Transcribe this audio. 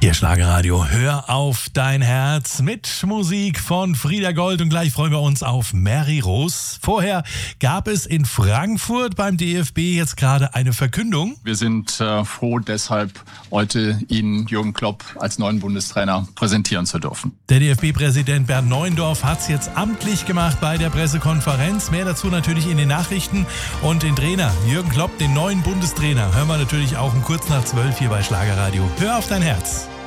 Hier Schlagerradio, hör auf dein Herz mit Musik von Frieda Gold und gleich freuen wir uns auf Mary Rose. Vorher gab es in Frankfurt beim DFB jetzt gerade eine Verkündung. Wir sind froh, deshalb heute Ihnen Jürgen Klopp als neuen Bundestrainer präsentieren zu dürfen. Der DFB-Präsident Bernd Neuendorf hat es jetzt amtlich gemacht bei der Pressekonferenz. Mehr dazu natürlich in den Nachrichten und den Trainer Jürgen Klopp, den neuen Bundestrainer, hören wir natürlich auch um kurz nach 12 hier bei Schlagerradio. Hör auf dein Herz.